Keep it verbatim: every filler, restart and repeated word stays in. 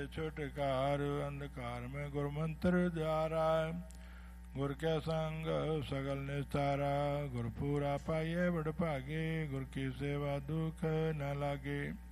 ਛੁਟਕਾਰ ਅੰਧਕਾਰ ਮੈਂ ਗੁਰ ਮੰਤਰ ਦਿਆਰਾ, ਗੁਰ ਕੈ ਸੰਗ ਸਗਲ ਨਿਸਤਾਰਾ, ਗੁਰ ਪੂਰਾ ਪਾਈਏ ਵਡ ਭਾਗੇ, ਗੁਰ ਕੀ ਸੇਵਾ ਦੁਖ ਨ ਲਾਗੇ।